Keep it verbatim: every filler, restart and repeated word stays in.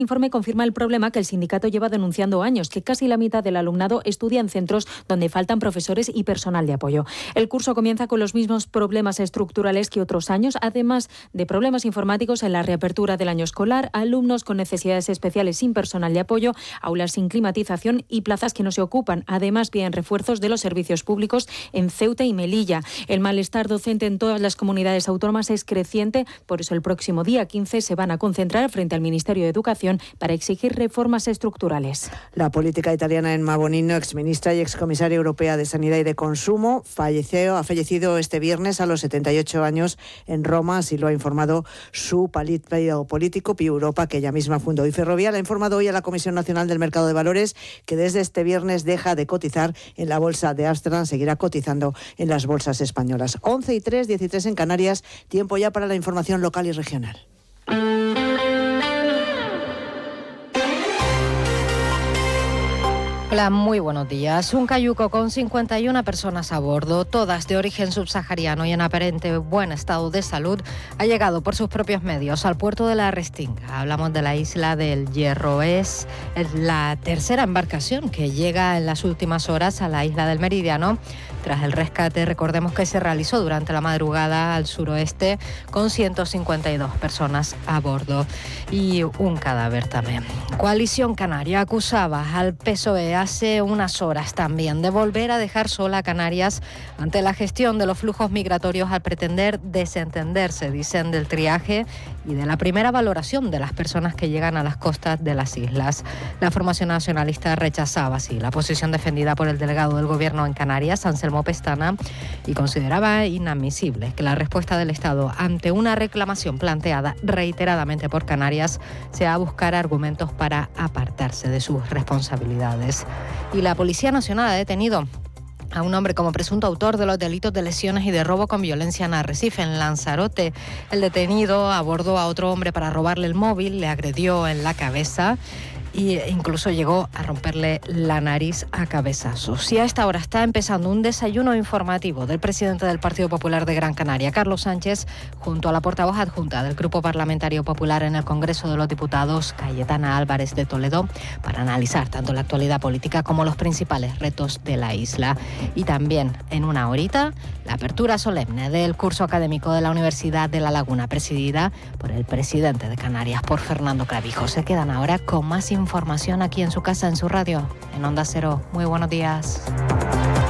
El informe confirma el problema que el sindicato lleva denunciando años, que casi la mitad del alumnado estudia en centros donde faltan profesores y personal de apoyo. El curso comienza con los mismos problemas estructurales que otros años, además de problemas informáticos en la reapertura del año escolar, alumnos con necesidades especiales sin personal de apoyo, aulas sin climatización y plazas que no se ocupan. Además, piden refuerzos de los servicios públicos en Ceuta y Melilla. El malestar docente en todas las comunidades autónomas es creciente, por eso el próximo día quince se van a concentrar frente al Ministerio de Educación para exigir reformas estructurales. La política italiana Emma Bonino, exministra y excomisaria europea de Sanidad y de Consumo, falleció, ha fallecido este viernes a los setenta y ocho años en Roma, así lo ha informado su partido político Pi Europa, que ella misma fundó. Y Ferrovial ha informado hoy a la Comisión Nacional del Mercado de Valores que desde este viernes deja de cotizar en la bolsa de Ámsterdam, seguirá cotizando en las bolsas españolas. once y tres, diecitrés en Canarias, tiempo ya para la información local y regional. Hola, muy buenos días. Un cayuco con cincuenta y una personas a bordo, todas de origen subsahariano y en aparente buen estado de salud, ha llegado por sus propios medios al puerto de la Restinga. Hablamos de la isla del Hierro. Es la tercera embarcación que llega en las últimas horas a la isla del Meridiano, tras el rescate, recordemos, que se realizó durante la madrugada al suroeste con ciento cincuenta y dos personas a bordo y un cadáver también. Coalición Canaria acusaba al P S O E hace unas horas también de volver a dejar sola a Canarias ante la gestión de los flujos migratorios al pretender desentenderse, dicen, del triaje y de la primera valoración de las personas que llegan a las costas de las islas. La formación nacionalista rechazaba así la posición defendida por el delegado del Gobierno en Canarias, Anselmo Pestana, y consideraba inadmisible que la respuesta del Estado ante una reclamación planteada reiteradamente por Canarias sea buscar argumentos para apartarse de sus responsabilidades. Y la Policía Nacional ha detenido a un hombre como presunto autor de los delitos de lesiones y de robo con violencia en Arrecife, en Lanzarote. El detenido abordó a otro hombre para robarle el móvil, le agredió en la cabeza e incluso llegó a romperle la nariz a cabezazos. Y a esta hora está empezando un desayuno informativo del presidente del Partido Popular de Gran Canaria, Carlos Sánchez, junto a la portavoz adjunta del Grupo Parlamentario Popular en el Congreso de los Diputados, Cayetana Álvarez de Toledo, para analizar tanto la actualidad política como los principales retos de la isla. Y también, en una horita, la apertura solemne del curso académico de la Universidad de La Laguna, presidida por el presidente de Canarias, por Fernando Clavijo. Se quedan ahora con más información aquí en su casa, en su radio, en Onda Cero. Muy buenos días.